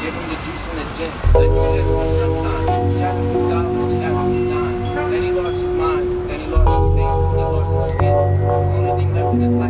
Give him the juice and the gin. Like you asked me sometimes. He had a few dollars, he had a few dimes. Then he lost his mind, then he lost his face, and he lost his skin. The only thing left in his